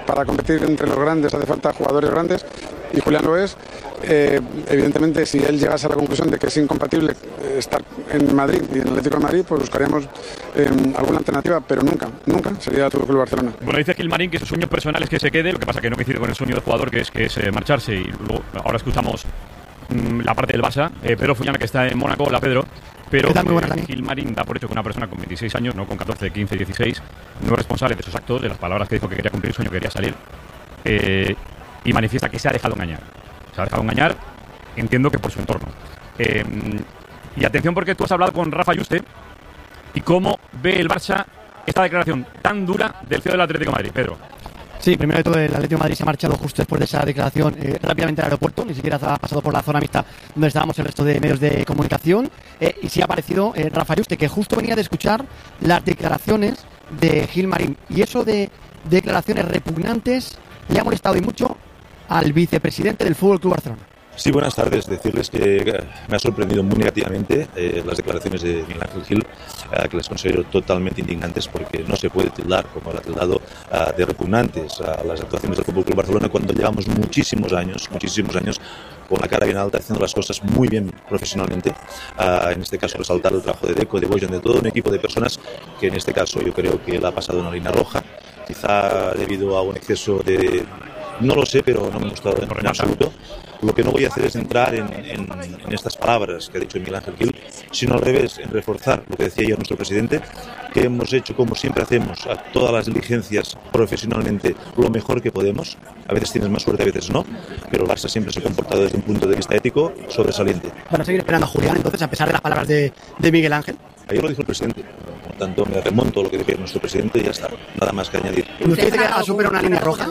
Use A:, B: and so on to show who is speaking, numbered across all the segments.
A: para competir entre los grandes hace falta jugadores grandes y Julián lo es. Evidentemente, si él llegase a la conclusión de que es incompatible estar en Madrid y en el Atlético de Madrid, pues buscaríamos alguna alternativa, pero nunca sería todo Club Barcelona.
B: Bueno, dice Gilmarín que su sueño personal es que se quede, lo que pasa que no coincide con el sueño del jugador, que es marcharse. Y luego, ahora escuchamos la parte del Barça. Pedro Fullana, que está en Mónaco. Hola, Pedro. Pero Gilmarín da por hecho que una persona con 26 años, no con 14, 15, 16, no es responsable de sus actos, de las palabras que dijo que quería cumplir su sueño, que quería salir, y manifiesta que se ha dejado engañar. Se ha dejado engañar, entiendo que por su entorno. Y atención, porque tú has hablado con Rafa Yuste y cómo ve el Barça esta declaración tan dura del CEO del Atlético de Madrid. Pedro.
C: Sí, primero de todo, el Atlético de Madrid se ha marchado justo después de esa declaración rápidamente al aeropuerto, ni siquiera ha pasado por la zona mixta donde estábamos el resto de medios de comunicación, y sí ha aparecido Rafa Yuste, que justo venía de escuchar las declaraciones de Gilmarín, y eso de declaraciones repugnantes le ha molestado y mucho al vicepresidente del Fútbol Club Barcelona.
D: Sí, buenas tardes. Decirles que me ha sorprendido muy negativamente las declaraciones de Miguel Ángel Gil, que las considero totalmente indignantes, porque no se puede tildar, como lo ha tildado, de repugnantes a las actuaciones del Fútbol Club Barcelona cuando llevamos muchísimos años con la cara bien alta, haciendo las cosas muy bien profesionalmente. En este caso, resaltar el trabajo de Deco, de Bojan, de todo un equipo de personas que en este caso yo creo que él ha pasado una línea roja, quizá debido a un exceso de... No lo sé, pero no me ha gustado en absoluto. Lo que no voy a hacer es entrar en estas palabras que ha dicho Miguel Ángel Gil, sino al revés, en reforzar lo que decía ayer nuestro presidente, que hemos hecho, como siempre hacemos, a todas las diligencias profesionalmente lo mejor que podemos. A veces tienes más suerte, a veces no, pero el Barça siempre se ha comportado desde un punto de vista ético sobresaliente.
C: ¿Van a seguir esperando a Julián, entonces, a pesar de las palabras de Miguel Ángel?
D: Ayer lo dijo el presidente, por lo tanto me remonto a lo que decía nuestro presidente y ya está, nada más que añadir.
C: ¿Usted dice que ha superado una línea roja?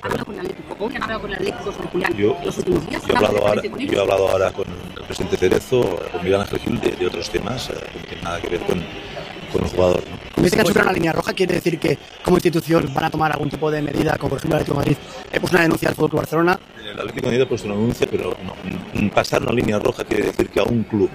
D: Yo he hablado ahora con el presidente Cerezo, con Miguel Ángel Gil, de otros temas que no tienen nada que ver con el jugador, ¿no?
C: ¿Dice que han superado una línea roja? ¿Quiere decir que como institución van a tomar algún tipo de medida, como por ejemplo el Atlético de Madrid, una denuncia al Fútbol Club Barcelona?
D: El Atlético de Madrid ha puesto una denuncia, pero no, pasar una línea roja quiere decir que a un club,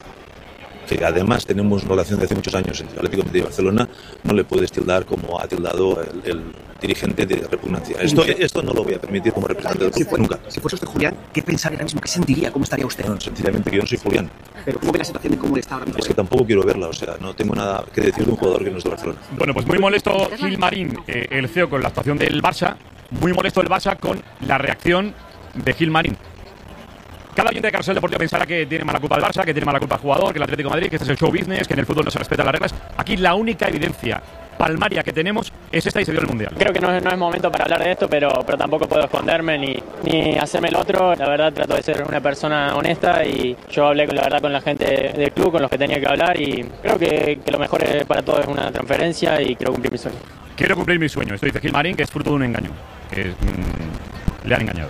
D: que además tenemos una relación de hace muchos años entre Atlético de Madrid y Barcelona, no le puedes tildar como ha tildado el dirigente de repugnancia. Esto no lo voy a permitir como representante del club, nunca.
E: Si fuese usted Julián, ¿qué pensaría ahora mismo? ¿Qué sentiría? ¿Cómo estaría usted?
D: No, sencillamente que yo no soy Julián.
E: Pero ¿cómo ve la situación de cómo está ahora mismo?
D: Es que tampoco quiero verla, o sea, no tengo nada que decir de un jugador que no es de Barcelona.
B: Bueno, pues muy molesto Gilmarín, el CEO, con la actuación del Barça, muy molesto el Barça con la reacción de Gilmarín. Cada oyente de Carrusel Deportivo pensará que tiene mala culpa el Barça, que tiene mala culpa el jugador, que el Atlético de Madrid, que este es el show business, que en el fútbol no se respetan las reglas. Aquí la única evidencia palmaria que tenemos es esta, y se dio el Mundial.
F: Creo que no es momento para hablar de esto, pero tampoco puedo esconderme ni hacerme el otro. La verdad, trato de ser una persona honesta, y yo hablé con la gente del club, con los que tenía que hablar, y creo que lo mejor para todos es una transferencia, y quiero cumplir mi sueño.
B: Quiero cumplir mi sueño. Esto dice Gilmarín, que es fruto de un engaño, que le han engañado.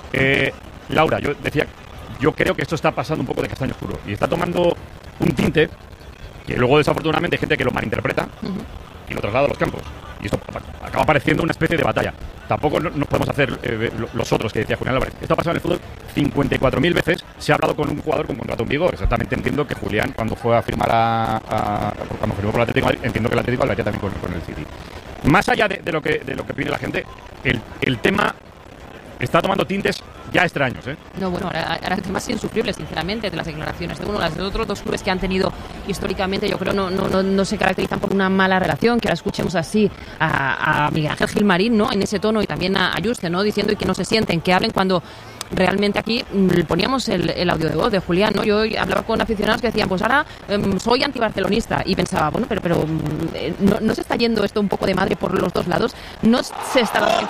B: Laura, yo creo que esto está pasando un poco de castaño oscuro y está tomando un tinte que luego desafortunadamente hay gente que lo malinterpreta y lo traslada a los campos, y esto acaba pareciendo una especie de batalla. Tampoco nos podemos hacer los otros que decía Julián Álvarez. Esto ha pasado en el fútbol 54.000 veces. Se ha hablado con un jugador con contrato en vigor. Exactamente, entiendo que Julián, cuando fue a firmar cuando firmó por el Atlético, entiendo que el Atlético hablaría también con el City. Más allá de lo que pide la gente, el tema está tomando tintes ya extraños, ¿eh?
G: No, bueno, ahora el tema es insufrible, sinceramente, de las declaraciones de uno. Las de otros dos clubes que han tenido históricamente, yo creo, no se caracterizan por una mala relación. Que ahora escuchemos así a Miguel Ángel Gilmarín, ¿no?, en ese tono, y también a Yuste, ¿no?, diciendo que no se sienten, que hablen, cuando realmente aquí poníamos el audio de voz de Julián, ¿no? Yo hablaba con aficionados que decían, pues ahora soy antibarcelonista, y pensaba, bueno, pero ¿no se está yendo esto un poco de madre por los dos lados? ¿No se está...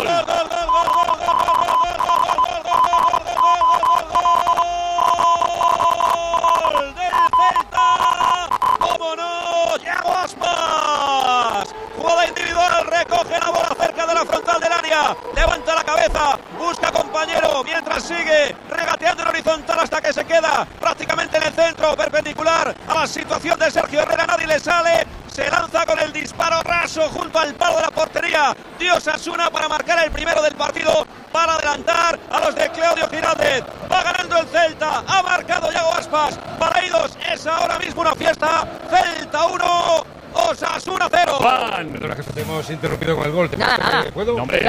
H: Recoge la bola cerca de la frontal del área, levanta la cabeza, busca compañero, mientras sigue regateando en horizontal hasta que se queda prácticamente en el centro, perpendicular a la situación de Sergio Herrera. Nadie le sale, se lanza con el disparo raso junto al palo de la portería de Osasuna para marcar el primero del partido, para adelantar a los de Claudio Giraldez. Va ganando el Celta, ha marcado Yago Aspas. Para ellos es ahora mismo una fiesta. Celta 1, Osasuna 0.
B: Juan,
I: Hemos interrumpido con el gol.
G: Nada.
I: ¿Puedo?
B: No, hombre.